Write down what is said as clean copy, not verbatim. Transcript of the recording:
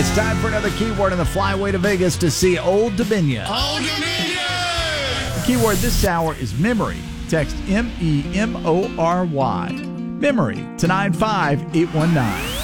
It's time for another keyword on the flyway to Vegas to see Old Dominion. Old Dominion! The keyword this hour is memory. Text MEMORY. Memory to 95819.